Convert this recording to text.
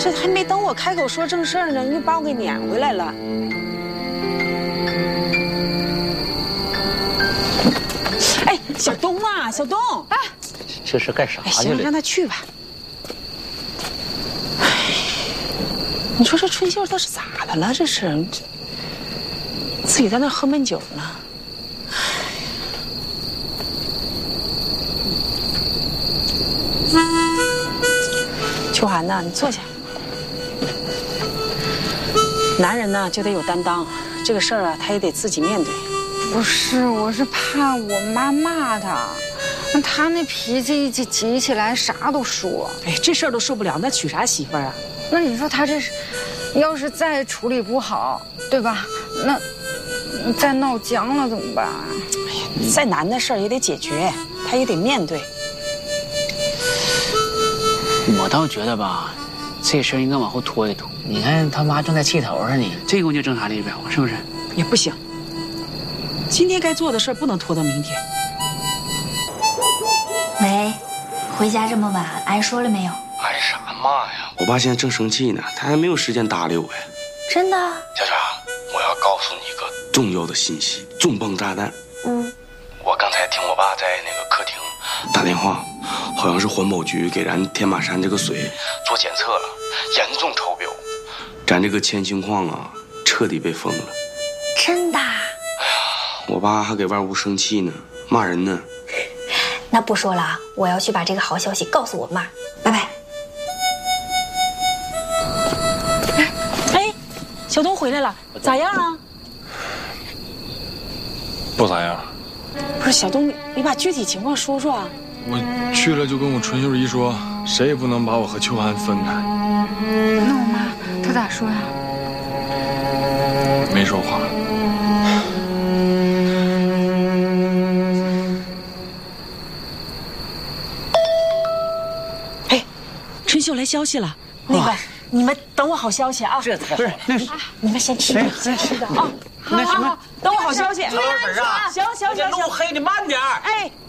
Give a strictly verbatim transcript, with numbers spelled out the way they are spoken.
这还没等我开口说正事儿呢，你就把我给撵回来了。哎，小东啊，小东，哎， 这是干啥去了？ 哎，行，让他去吧。哎，你说这春秀他是咋的了？这是，自己在那喝闷酒呢。秋寒呐，你坐下。男人呢就得有担当，这个事儿啊，他也得自己面对。 不是，我是怕我妈骂他，那他那脾气一急急起来，啥都说。 哎，这事儿都受不了，那娶啥媳妇儿啊？ 那你说他这是，要是再处理不好，对吧？那再闹僵了怎么办？ 哎呀，再难的事儿也得解决，他也得面对。 我倒觉得吧，这事儿应该往后拖一拖。你看他妈正在气头上呢，这功夫就挣啥利表啊？是不是？ 也不行，今天该做的事儿不能拖到明天。 喂，回家这么晚，挨说了没有？ 挨啥骂呀？我爸现在正生气呢，他还没有时间搭理我呀。 真的？ 小雪，我要告诉你一个重要的信息，重磅炸弹。 嗯。 我刚才听我爸在那个客厅打电话，好像是环保局给咱天马山这个水做检测了，严重超标，咱这个铅氢矿啊彻底被封了。 真的？ 哎呀，我爸还给外屋生气呢，骂人呢。 那不说了啊，我要去把这个好消息告诉我妈。拜拜。 哎，小东回来了，咋样啊？ 不咋样。 不是小东，你把具体情况说说啊。 我去了就跟我春秀一说，谁也不能把我和秋寒分开。 那我妈她咋说呀？ 没说话。 哎，春秀来消息了，那个你们等我好消息啊。 这才不是那是你们先吃点先吃的啊。 那什么， 等我好消息。 老粉啊， 行行行行， 路黑的慢点儿。 哎。